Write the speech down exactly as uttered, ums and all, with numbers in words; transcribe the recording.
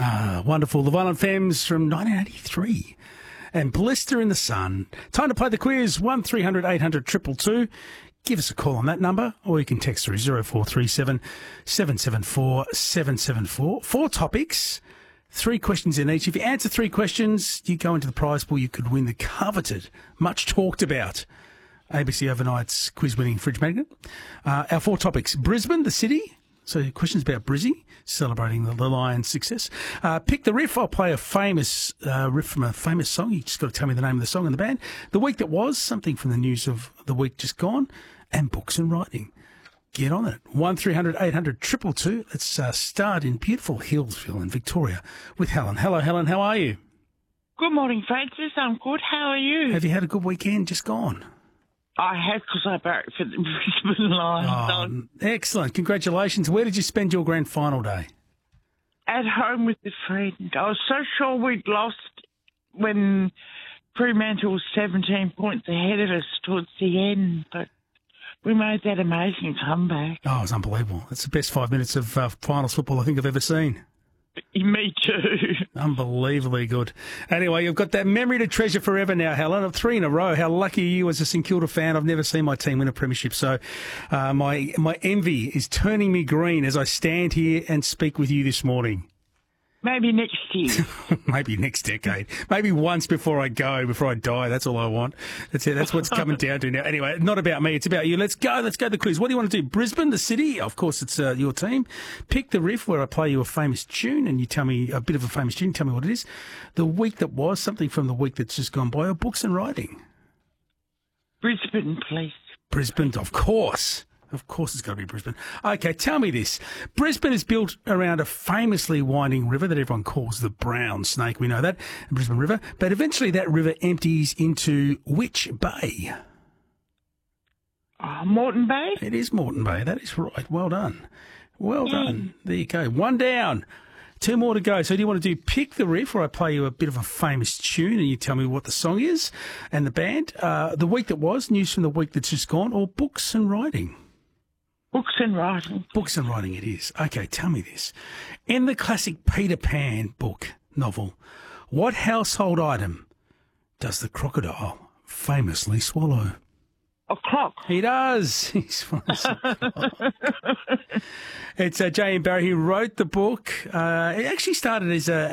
Ah, wonderful. The Violent Femmes from nineteen eighty-three. And Blister in the Sun. Time to play the quiz. one three hundred eight hundred two two two. Give us a call on that number, or you can text through zero four three seven, seven seven four, seven seven four. Four topics, three questions in each. If you answer three questions, you go into the prize pool. You could win the coveted, much talked about A B C Overnight's quiz-winning fridge magnet. Uh, our four topics: Brisbane, the city. So questions about Brizzy, celebrating the, the Lions' success. Uh, pick the riff. I'll play a famous uh, riff from a famous song. You just got to tell me the name of the song and the band. The week that was, something from the news of the week just gone, and books and writing. Get on it. one three hundred eight hundred two two two. Let's uh, start in beautiful Hillsville in Victoria with Helen. Hello, Helen. How are you? Good morning, Francis. I'm good. How are you? Have you had a good weekend just gone? I have, because I barracked for the Brisbane Lions. Oh, excellent. Congratulations. Where did you spend your grand final day? At home with a friend. I was so sure we'd lost when Fremantle was seventeen points ahead of us towards the end, but we made that amazing comeback. Oh, it was unbelievable. It's the best five minutes of uh, finals football I think I've ever seen. Me too. Unbelievably good. Anyway, you've got that memory to treasure forever now, Helen, of three in a row. How lucky are you as a St Kilda fan? I've never seen my team win a premiership, so uh, my my envy is turning me green as I stand here and speak with you this morning. Maybe next year. Maybe next decade. Maybe once before I go, before I die. That's all I want. That's it. That's what's coming down to now. Anyway, not about me. It's about you. Let's go. Let's go to the quiz. What do you want to do? Brisbane, the city? Of course, it's uh, your team. Pick the riff where I play you a famous tune and you tell me a bit of a famous tune. Tell me what it is. The week that was, something from the week that's just gone by, or books and writing. Brisbane, please. Brisbane, of course. Of course it's got to be Brisbane. Okay, tell me this. Brisbane is built around a famously winding river that everyone calls the Brown Snake. We know that, the Brisbane River. But eventually that river empties into which bay? Uh, Moreton Bay? It is Moreton Bay. That is right. Well done. Well done. There you go. One down. Two more to go. So do you want to do Pick the Riff, where I play you a bit of a famous tune and you tell me what the song is and the band, uh, the week that was, news from the week that's just gone, or books and writing? Books and writing. Books and writing it is. Okay, tell me this. In the classic Peter Pan book novel, what household item does the crocodile famously swallow? A clock. He does. He swallows a clock. It's uh, J M Barrie who wrote the book. Uh, it actually started as a